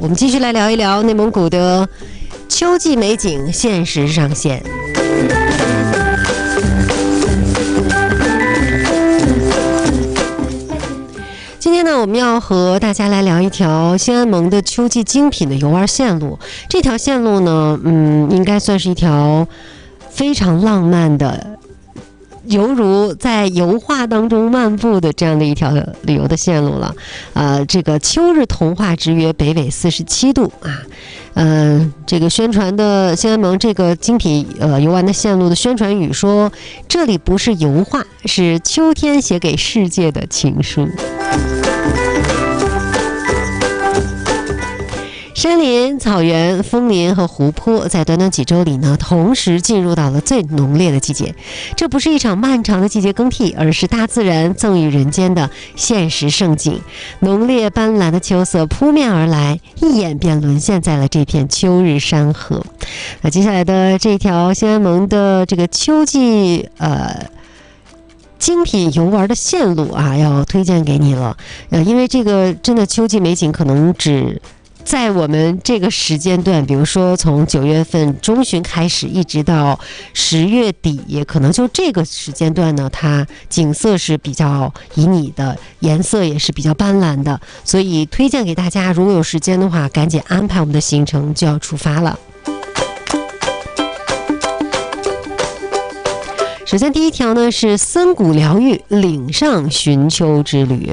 我们继续来聊一聊内蒙古的秋季美景限时上线。今天呢，我们要和大家来聊一条兴安盟的秋季精品的游玩线路。这条线路呢，应该算是一条非常浪漫的，犹如在油画当中漫步的这样的一条旅游的线路了。这个秋日童话之约北纬47度啊。这个宣传的兴安盟这个精品游玩的线路的宣传语说，这里不是油画，是秋天写给世界的情书。山林、草原、枫林和湖泊在短短几周里呢，同时进入到了最浓烈的季节。这不是一场漫长的季节更替，而是大自然赠予人间的现实盛景。浓烈斑斓的秋色扑面而来，一眼便沦陷在了这片秋日山河。那接下来的这条兴安盟的这个秋季精品游玩的线路啊，要推荐给你了。因为这个真的秋季美景可能只在我们这个时间段，比如说从9月份中旬开始，一直到10月底，也可能就这个时间段呢，它景色是比较旖旎的，颜色也是比较斑斓的，所以推荐给大家，如果有时间的话，赶紧安排我们的行程，就要出发了。首先第一条呢是森谷疗愈岭上寻秋之旅。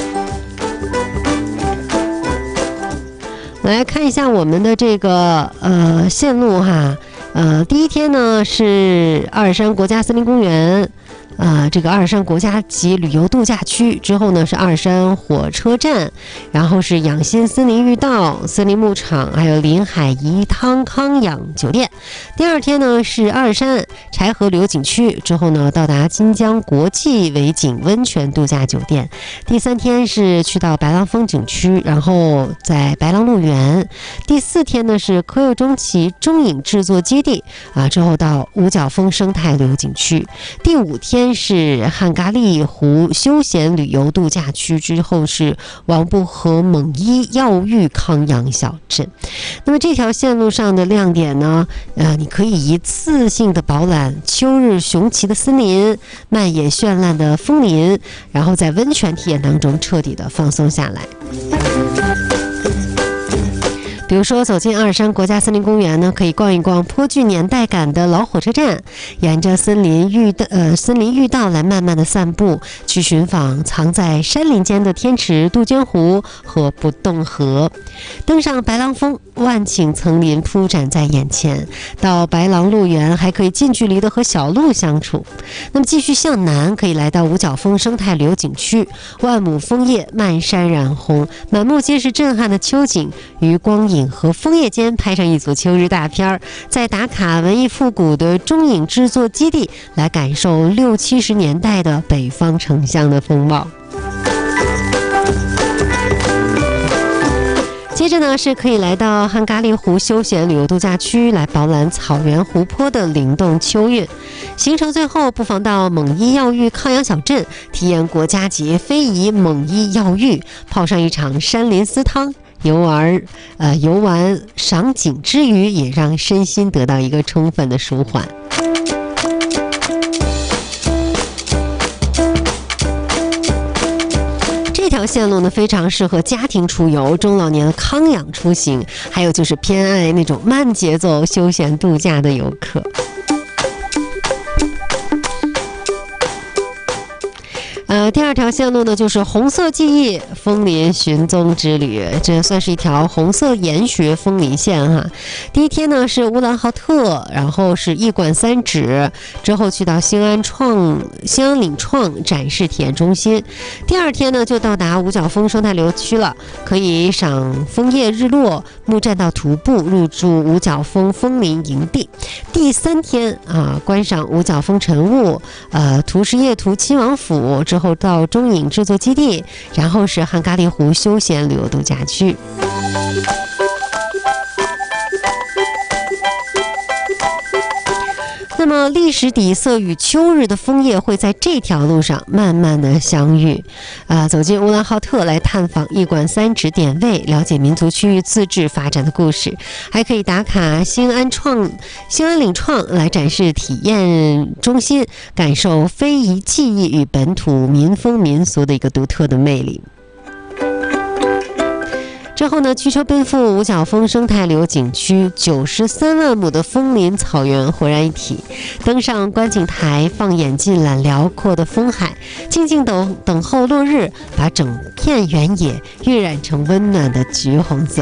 来看一下我们的这个线路哈。第一天呢是阿尔山国家森林公园，这个阿尔山国家级旅游度假区，之后呢是阿尔山火车站，然后是养心森林浴道、森林牧场，还有临海宜汤康养酒店。第二天呢是阿尔山柴河旅游景区，之后呢到达金江国际维景温泉度假酒店。第三天是去到白狼峰景区，然后在白狼路园。第四天呢是科右中旗中影制作基地之后到五角峰生态旅游景区。第五天是汉嘎利湖休闲旅游度假区，之后是王布和蒙伊药浴康养小镇。那么这条线路上的亮点呢，你可以一次性的饱览秋日雄奇的森林，漫野绚烂的枫林，然后在温泉体验当中彻底的放松下来。比如说走进阿尔山国家森林公园呢，可以逛一逛颇具年代感的老火车站，沿着森林浴道来慢慢的散步，去寻访藏在山林间的天池、杜鹃湖和不动河。登上白狼峰，万顷层林铺展在眼前，到白狼路园还可以近距离的和小鹿相处。那么继续向南，可以来到五角峰生态旅游景区，万亩枫叶漫山染红，满目皆是震撼的秋景，于光影和枫叶间拍上一组秋日大片，再打卡文艺复古的中影制作基地，来感受60、70年代的北方城乡的风貌。接着呢是可以来到汉嘎利湖休闲旅游度假区，来饱览草原湖泊的灵动秋韵。行程最后不妨到蒙伊药浴康养小镇，体验国家级非遗蒙伊药浴，泡上一场山林私汤。游玩赏景之余，也让身心得到一个充分的舒缓。这条线路呢，非常适合家庭出游、中老年康养出行，还有就是偏爱那种慢节奏休闲度假的游客。第二条线路呢，就是红色记忆枫林寻踪之旅，这算是一条红色研学枫林线哈。第一天呢是乌兰浩特，然后是一馆三址，之后去到兴安岭创展示体验中心。第二天呢就到达五角峰生态旅游区了，可以赏枫叶日落，木栈道徒步入住五角峰枫林营地。第三天观赏五角峰晨雾，图什夜图亲王府，之后到中影制作基地，然后是汉嘎利湖休闲旅游度假区。那那么历史底色与秋日的枫叶会在这条路上慢慢的相遇。走进乌兰浩特来探访一馆三址点位，了解民族区域自治发展的故事，还可以打卡兴安岭创来展示体验中心，感受非遗技艺与本土民风民俗的一个独特的魅力。之后呢，驱车奔赴五角峰生态旅游景区，93万亩的枫林草原浑然一体。登上观景台，放眼尽览辽阔的枫海，静静等候落日，把整片原野晕染成温暖的橘红色。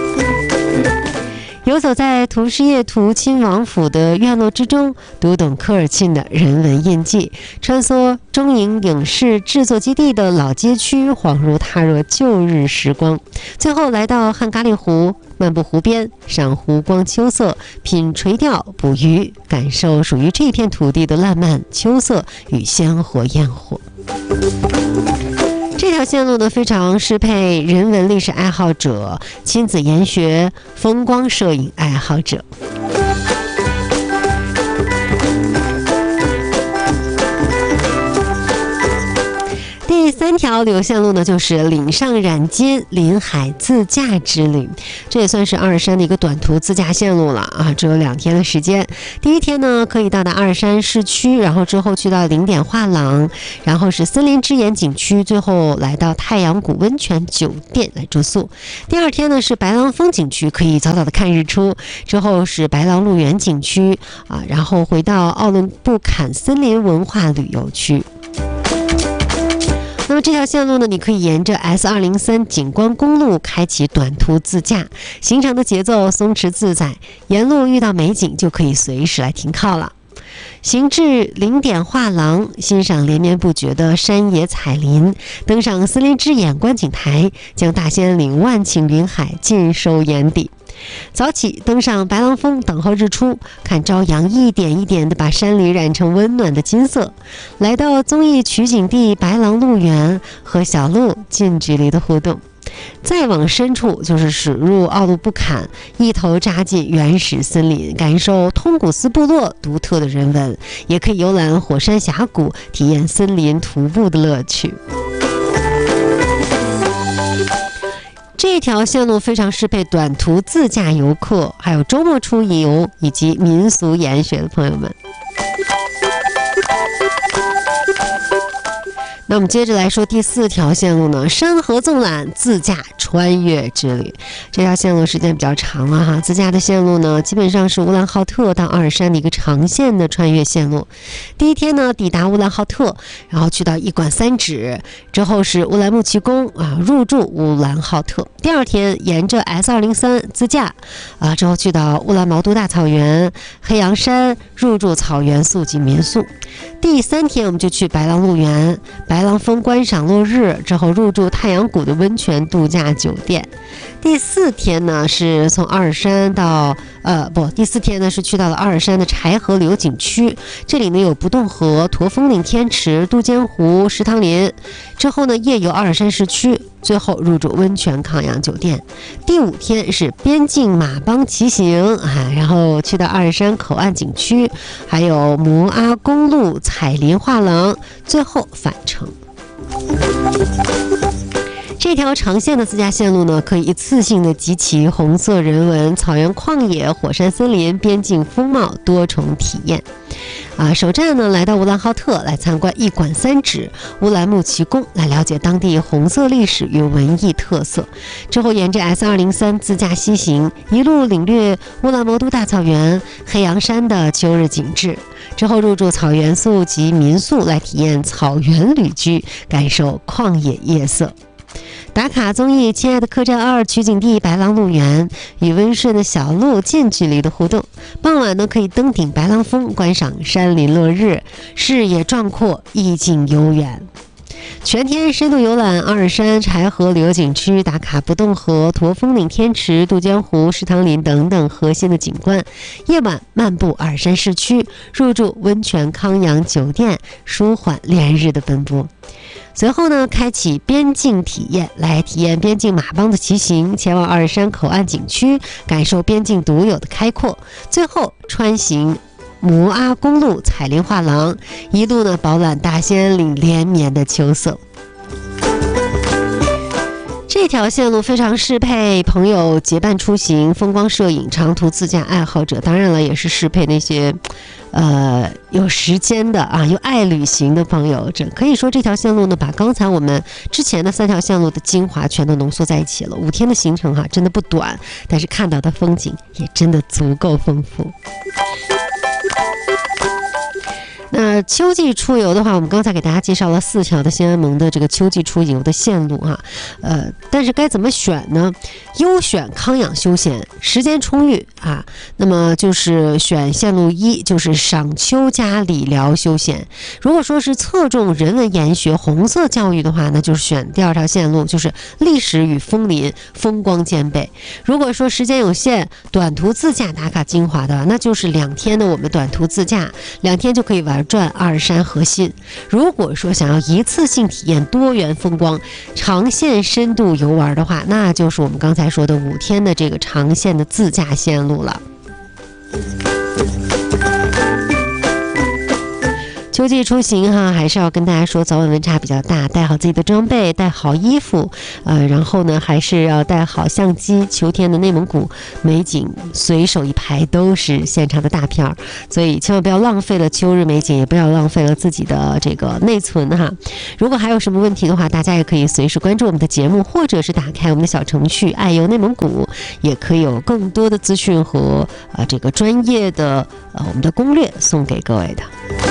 游走在图什叶图亲王府的院落之中，读懂科尔沁的人文印记，穿梭中影影视制作基地的老街区，恍如踏入旧日时光。最后来到汉嘎里湖，漫步湖边，赏湖光秋色，品垂钓，捕鱼，感受属于这片土地的烂漫秋色与鲜活烟火。这条线路呢，非常适配人文历史爱好者、亲子研学、风光摄影爱好者。第3条旅游线路呢，就是岭上染金临海自驾之旅，这也算是阿尔山的一个短途自驾线路了啊，只有2天的时间。第一天呢，可以到达阿尔山市区，然后之后去到零点画廊，然后是森林之眼景区，最后来到太阳谷温泉酒店来住宿。第2天呢是白狼峰景区，可以早早的看日出，之后是白狼路园景区啊，然后回到奥伦布坎森林文化旅游区。那么这条线路呢，你可以沿着 S203 景观公路开启短途自驾，行程的节奏松弛自在，沿路遇到美景就可以随时来停靠了。行至零点画廊，欣赏连绵不绝的山野彩林，登上森林之眼观景台，将大兴安岭万顷云海尽收眼底。早起登上白狼峰，等候日出，看朝阳一点一点地把山里染成温暖的金色。来到综艺取景地白狼路园，和小鹿近距离的互动。再往深处就是驶入奥鲁布坎，一头扎进原始森林，感受通古斯部落独特的人文，也可以游览火山峡谷，体验森林徒步的乐趣。这条线路非常适配短途自驾游客，还有周末出游以及民俗研学的朋友们。那我们接着来说第4条线路呢，山河纵览自驾穿越之旅。这条线路时间比较长了哈，自驾的线路呢，基本上是乌兰浩特到阿尔山的一个长线的穿越线路。第一天呢，抵达乌兰浩特，然后去到一馆三址，之后是乌兰木齐宫啊，入住乌兰浩特。第2天沿着 S203 自驾啊，之后去到乌兰毛都大草原、黑羊山，入住草原宿及民宿。第3天我们就去白狼路园、白狼峰观赏落日，之后入住太阳谷的温泉度假酒店。第4天呢是从阿尔山到第4天呢是去到了阿尔山的柴河旅游景区，这里呢有不动河、驼峰岭天池、杜鹃湖、石塘林，之后呢夜游阿尔山市区，最后入住温泉康阳酒店。第5天是边境马帮骑行然后去到阿尔山口岸景区，还有摩阿公路彩林画廊，最后返程。这条长线的自驾线路呢，可以一次性的集齐红色人文、草原旷野、火山森林、边境风貌多重体验。首站呢来到乌兰浩特，来参观一馆三址乌兰木齐宫，来了解当地红色历史与文艺特色。之后沿着 S203 自驾西行，一路领略乌兰毛都大草原、黑羊山的秋日景致。之后入住草原宿及民宿，来体验草原旅居，感受旷野夜色。打卡综艺《亲爱的客栈2》取景地白狼路园，与温顺的小鹿近距离的互动。傍晚呢，可以登顶白狼峰观赏山林落日，视野壮阔，意境悠远。全天深度游览阿尔山柴河旅游景区，打卡不动河、驼峰岭天池、杜鹃湖、石塘林等等核心的景观。夜晚漫步阿尔山市区，入住温泉康阳酒店，舒缓连日的奔波。随后呢，开启边境体验，来体验边境马帮的骑行，前往阿尔山口岸景区，感受边境独有的开阔。最后穿行摩阿公路彩铃画廊，一路呢饱览大兴安岭连绵的秋色。这条线路非常适配朋友结伴出行、风光摄影、长途自驾爱好者，当然了，也是适配那些有时间的啊，又爱旅行的朋友。这可以说这条线路呢，把刚才我们之前的3条线路的精华全都浓缩在一起了。5天的行程真的不短，但是看到的风景也真的足够丰富。那秋季出游的话，我们刚才给大家介绍了4条的新安盟的这个秋季出游的线路哈，但是该怎么选呢？优选康养休闲，时间充裕啊，那么就是选线路1，就是赏秋加理疗休闲。如果说是侧重人文研学、红色教育的话，那就是选第2条线路，就是历史与枫林，风光兼备。如果说时间有限，短途自驾打卡精华的，那就是2天的我们短途自驾，2天就可以玩转阿尔山核心。如果说想要一次性体验多元风光、长线深度游玩的话，那就是我们刚才说的5天的这个长线的自驾线路了。秋季出行哈，还是要跟大家说，早晚温差比较大，带好自己的装备，带好衣服，然后呢，还是要带好相机。秋天的内蒙古美景，随手一拍都是现场的大片儿，所以千万不要浪费了秋日美景，也不要浪费了自己的这个内存哈。如果还有什么问题的话，大家也可以随时关注我们的节目，或者是打开我们的小程序“爱游内蒙古”，也可以有更多的资讯和这个专业的我们的攻略送给各位的。